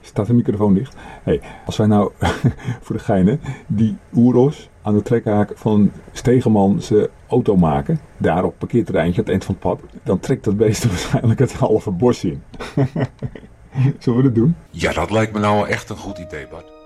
Staat de microfoon dicht? Hey, als wij nou voor de geinen die oeros aan de trekhaak van Stegeman zijn auto maken, daar op het parkeerterreintje aan het eind van het pad, dan trekt dat beest waarschijnlijk het halve bos in. Zullen we dat doen? Ja, dat lijkt me nou echt een goed idee, Bart.